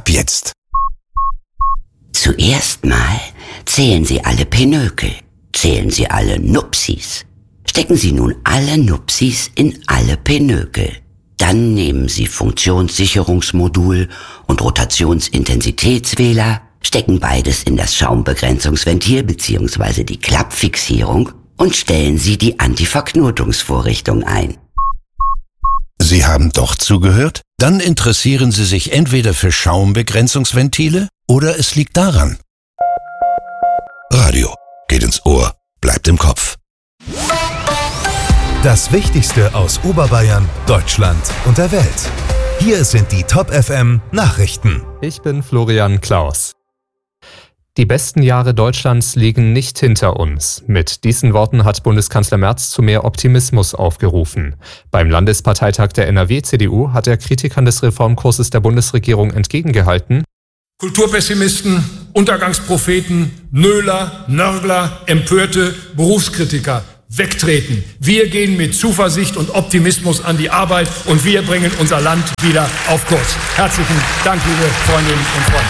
Ab jetzt. Zuerst mal zählen Sie alle Pinökel, zählen Sie alle Nupsis. Stecken Sie nun alle Nupsis in alle Pinökel. Dann nehmen Sie Funktionssicherungsmodul und Rotationsintensitätswähler, stecken beides in das Schaumbegrenzungsventil bzw. die Klappfixierung und stellen Sie die Antiverknotungsvorrichtung ein. Sie haben doch zugehört? Dann interessieren Sie sich entweder für Schaumbegrenzungsventile oder es liegt daran. Radio geht ins Ohr, bleibt im Kopf. Das Wichtigste aus Oberbayern, Deutschland und der Welt. Hier sind die Top FM Nachrichten. Ich bin Florian Klaus. Die besten Jahre Deutschlands liegen nicht hinter uns. Mit diesen Worten hat Bundeskanzler Merz zu mehr Optimismus aufgerufen. Beim Landesparteitag der NRW-CDU hat er Kritikern des Reformkurses der Bundesregierung entgegengehalten: Kulturpessimisten, Untergangspropheten, Nöler, Nörgler, Empörte, Berufskritiker wegtreten. Wir gehen mit Zuversicht und Optimismus an die Arbeit und wir bringen unser Land wieder auf Kurs. Herzlichen Dank, liebe Freundinnen und Freunde.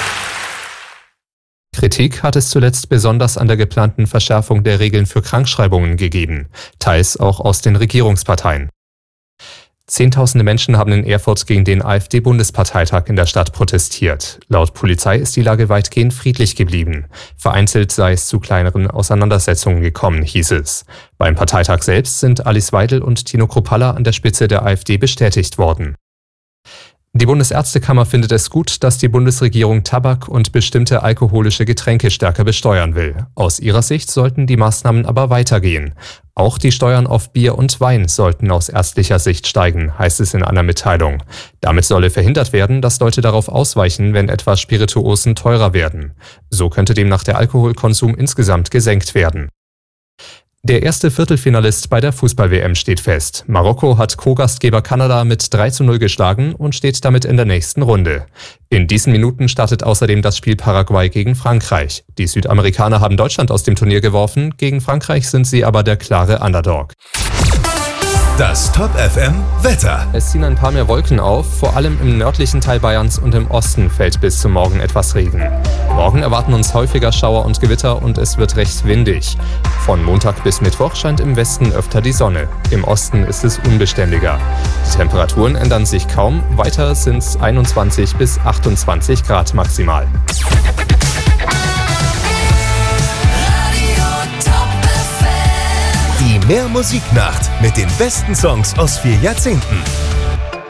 Kritik hat es zuletzt besonders an der geplanten Verschärfung der Regeln für Krankschreibungen gegeben, teils auch aus den Regierungsparteien. Zehntausende Menschen haben in Erfurt gegen den AfD-Bundesparteitag in der Stadt protestiert. Laut Polizei ist die Lage weitgehend friedlich geblieben. Vereinzelt sei es zu kleineren Auseinandersetzungen gekommen, hieß es. Beim Parteitag selbst sind Alice Weidel und Tino Kruppalla an der Spitze der AfD bestätigt worden. Die Bundesärztekammer findet es gut, dass die Bundesregierung Tabak und bestimmte alkoholische Getränke stärker besteuern will. Aus ihrer Sicht sollten die Maßnahmen aber weitergehen. Auch die Steuern auf Bier und Wein sollten aus ärztlicher Sicht steigen, heißt es in einer Mitteilung. Damit solle verhindert werden, dass Leute darauf ausweichen, wenn etwa Spirituosen teurer werden. So könnte demnach der Alkoholkonsum insgesamt gesenkt werden. Der erste Viertelfinalist bei der Fußball-WM steht fest. Marokko hat Co-Gastgeber Kanada mit 3:0 geschlagen und steht damit in der nächsten Runde. In diesen Minuten startet außerdem das Spiel Paraguay gegen Frankreich. Die Südamerikaner haben Deutschland aus dem Turnier geworfen, gegen Frankreich sind sie aber der klare Underdog. Das Top FM Wetter. Es ziehen ein paar mehr Wolken auf, vor allem im nördlichen Teil Bayerns und im Osten fällt bis zum Morgen etwas Regen. Morgen erwarten uns häufiger Schauer und Gewitter und es wird recht windig. Von Montag bis Mittwoch scheint im Westen öfter die Sonne. Im Osten ist es unbeständiger. Die Temperaturen ändern sich kaum, weiter sind es 21 bis 28 Grad maximal. Die Mehr Musiknacht mit den besten Songs aus 4 Jahrzehnten.